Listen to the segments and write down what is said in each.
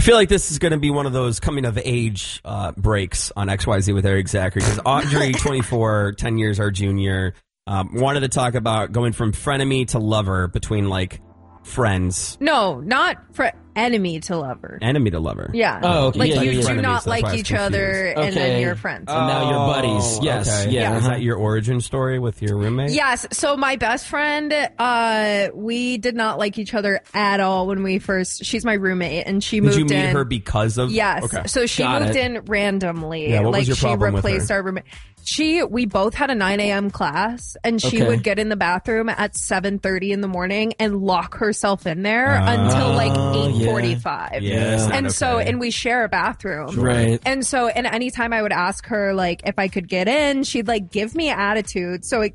feel like this is going to be one of those coming of age breaks on XYZ with Eric Zachary, because Audrey, 24, 10 years our junior, wanted to talk about going from frenemy to lover between like friends. No, not enemy to lover. Enemy to lover. Yeah. Oh, okay. Like Yeah, you yeah. do not Frenemies, like that's why each I was other, confused. and then Okay. you're friends. And now you're buddies. Yes. Okay. Yeah. Is that your origin story with your roommate? Yes. So my best friend, we did not like each other at all when we first. She's my roommate, and she moved in. Did you meet her because of? Yes. Okay. So she Got moved it. in randomly. Yeah, what was like your she problem with replaced her? our roommate. We both had a 9 a.m. class, and she Okay. would get in the bathroom at 7:30 in the morning and lock herself in there until like 8:45. Yeah, that's not And so, okay. and we share a bathroom. Right. And so, and anytime I would ask her, like, if I could get in, she'd like give me attitude. So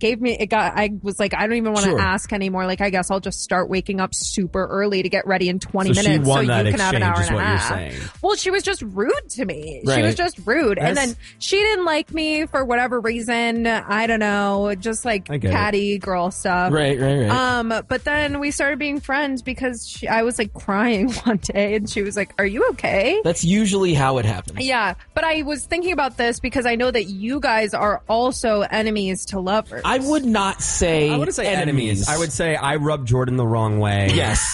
I was like, I don't even want to Sure. ask anymore. Like, I guess I'll just start waking up super early to get ready in 20 So she minutes won so you that can have an exchange, hour is and a what you're half. saying. Well, she was just rude to me. She Right. was just rude. And That's- then she didn't like me for whatever reason. I don't know. Just like I get it. catty girl stuff. Right. But then we started being friends because I was like crying one day and she was like, "Are you okay?" That's usually how it happens. Yeah, but I was thinking about this because I know that you guys are also enemies to lovers. I would not say. I wouldn't say enemies. I would say I rubbed Jordan the wrong way. Yes.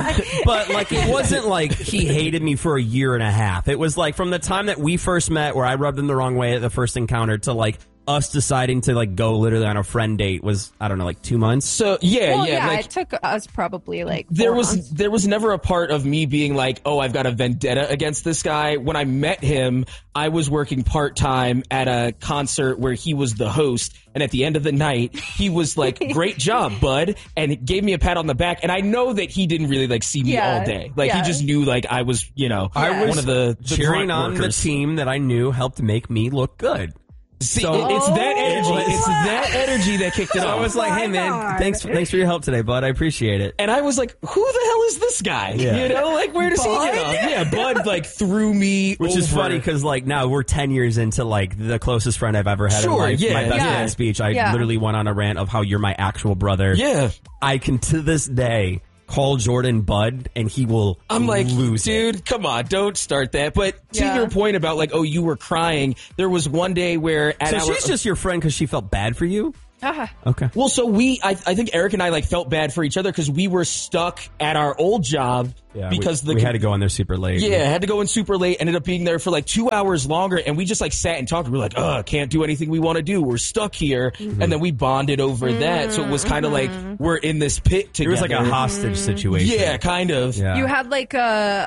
But like it wasn't like he hated me for a year and a half. It was like from the time that we first met where I rubbed him the wrong way at the first encounter to like us deciding to like go literally on a friend date was, I don't know, like 2 months. So yeah. Like, it took us probably like there 4 was months. there was never a part of me being like, oh, I've got a vendetta against this guy. When I met him, I was working part-time at a concert where he was the host, and at the end of the night he was like, great job, bud, and he gave me a pat on the back, and I know that he didn't really like see me all day. Like he just knew like I was, I was one of the cheering grunt on the workers. team that I knew helped make me look good. See, So- it's that energy. Oh, It's that energy that kicked it So off. I was like, hey man, God. thanks for your help today, bud. I appreciate it. And I was like, who the hell is this guy? Yeah. Like, where does he get off? Yeah, Bud, like, threw me Which is over. funny because like now we're 10 years into like the closest friend I've ever had in Sure, life. yeah, My best yeah. man speech. I Yeah. literally went on a rant of how you're my actual brother. Yeah. I can to this day call Jordan Bud and he will I'm like, lose it. dude, come on, don't start that. But to Yeah. your point about like, oh, you were crying, there was one day where at So our, she's just your friend because she felt bad for you? Ah. Okay. well, so I think Eric and I like felt bad for each other because we were stuck at our old job because we had to go in there super late. Yeah, had to go in super late, ended up being there for like 2 hours longer, and we just like sat and talked. We were like, can't do anything we want to do. We're stuck here. And then we bonded over that. So it was kind of like we're in this pit It together. was like a hostage situation. Yeah, kind of. Yeah. You had like a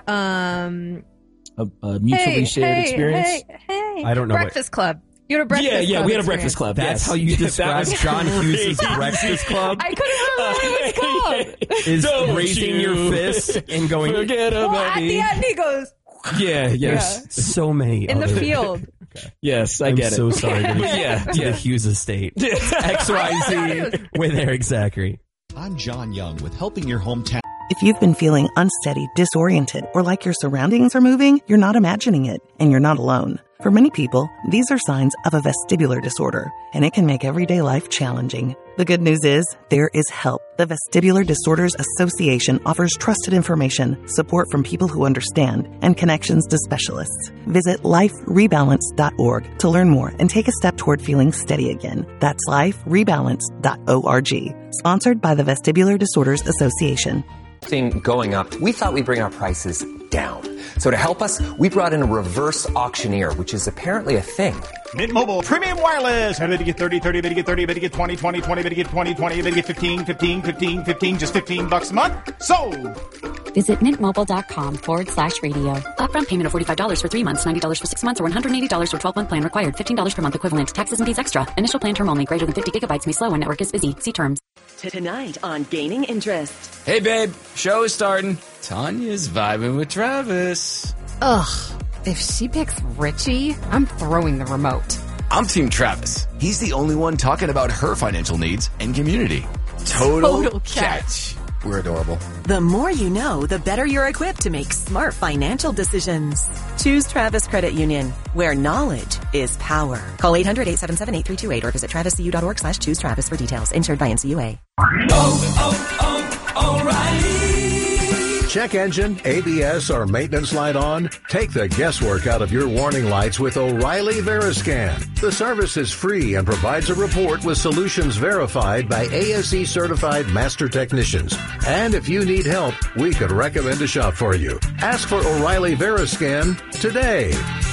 A mutually shared experience. Hey, I don't know what- Breakfast Club. You had a breakfast Yeah, club we had a experience. breakfast club. That's yes. how you That describe was John Hughes' crazy. Breakfast Club? I couldn't remember what it was called. Is Don't raising you your fist and going Forget Well, about at me. the end he goes Yeah, yes. so many in the other- field. Yes, I I'm get it. so sorry to, Yeah, to the Hughes estate. XYZ with Eric Zachary. I'm John Young with Helping Your Hometown. If you've been feeling unsteady, disoriented, or like your surroundings are moving, you're not imagining it, and you're not alone. For many people, these are signs of a vestibular disorder, and it can make everyday life challenging. The good news is, there is help. The Vestibular Disorders Association offers trusted information, support from people who understand, and connections to specialists. Visit liferebalance.org to learn more and take a step toward feeling steady again. That's liferebalance.org. Sponsored by the Vestibular Disorders Association. Going up, we thought we'd bring our prices down. So to help us, we brought in a reverse auctioneer, which is apparently a thing. Mint Mobile Premium Wireless. How did you get 30, 30, better get 30, better get 20, 20, 20, better get 20, 20, better get 15, 15, 15, 15, just $15 a month? Sold! Visit mintmobile.com/radio. Upfront payment of $45 for 3 months, $90 for 6 months, or $180 for 12-month plan required. $15 per month equivalent. Taxes and fees extra. Initial plan term only. Greater than 50 gigabytes may slow when network is busy. See terms. Tonight on Gaining Interest. Hey, babe. Show is starting. Tanya's vibing with Travis. Ugh. If she picks Richie, I'm throwing the remote. I'm Team Travis. He's the only one talking about her financial needs and community. Total catch. We're adorable. The more you know, the better you're equipped to make smart financial decisions. Choose Travis Credit Union, where knowledge is power. Call 800-877-8328 or visit traviscu.org/choose Travis for details. Insured by NCUA. O'Reilly. check engine, ABS, or maintenance light on? Take the guesswork out of your warning lights with O'Reilly Veriscan. The service is free and provides a report with solutions verified by ASE certified master technicians. And if you need help, we could recommend a shop for you. Ask for O'Reilly Veriscan today.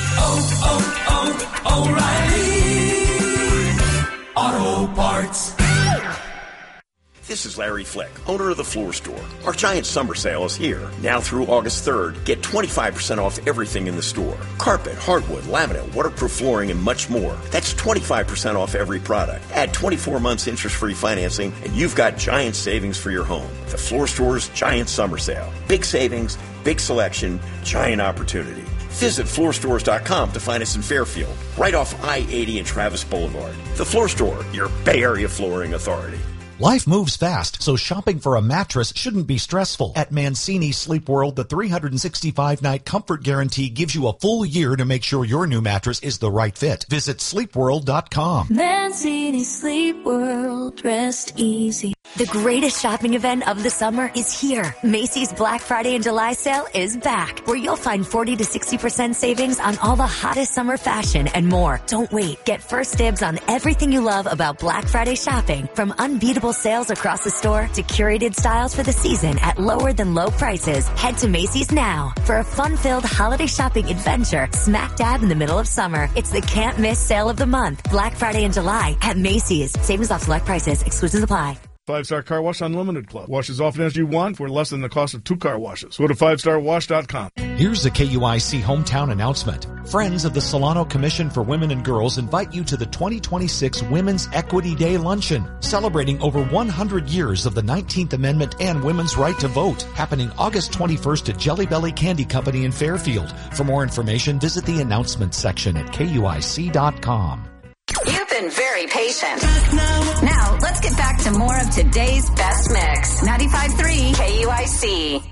O'Reilly Auto Parts. This is Larry Flick, owner of The Floor Store. Our giant summer sale is here. Now through August 3rd, get 25% off everything in the store. Carpet, hardwood, laminate, waterproof flooring, and much more. That's 25% off every product. Add 24 months interest-free financing, and you've got giant savings for your home. The Floor Store's giant summer sale. Big savings, big selection, giant opportunity. Visit floorstores.com to find us in Fairfield, right off I-80 and Travis Boulevard. The Floor Store, your Bay Area flooring authority. Life moves fast, so shopping for a mattress shouldn't be stressful. At Mancini Sleep World, the 365-night comfort guarantee gives you a full year to make sure your new mattress is the right fit. Visit sleepworld.com. Mancini Sleep World, rest easy. The greatest shopping event of the summer is here. Macy's Black Friday and July sale is back, where you'll find 40 to 60% savings on all the hottest summer fashion and more. Don't wait. Get first dibs on everything you love about Black Friday shopping, from unbeatable sales across the store to curated styles for the season at lower than low prices. Head to Macy's now for a fun-filled holiday shopping adventure smack dab in the middle of summer. It's the can't miss sale of the month. Black Friday and July at Macy's. Savings off select prices. Exclusions apply. 5-Star Car Wash Unlimited Club. Wash as often as you want for less than the cost of 2 car washes. Go to 5starwash.com. Here's a KUIC hometown announcement. Friends of the Solano Commission for Women and Girls invite you to the 2026 Women's Equity Day Luncheon, celebrating over 100 years of the 19th Amendment and women's right to vote, happening August 21st at Jelly Belly Candy Company in Fairfield. For more information, visit the announcements section at KUIC.com. You've been very patient. Now, let's get back to more of today's best mix. 95.3 KUIC.